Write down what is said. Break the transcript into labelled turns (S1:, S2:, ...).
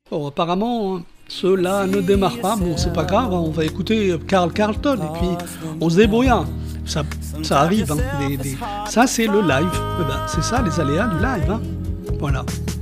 S1: Bon, apparemment, ceux-là ne démarrent pas. Bon, c'est pas grave, hein, on va écouter Carl Carlton et puis on se débrouille, hein. Ça, ça arrive, hein, Ça, c'est le live. Eh ben, c'est ça, les aléas du live, hein. Voilà.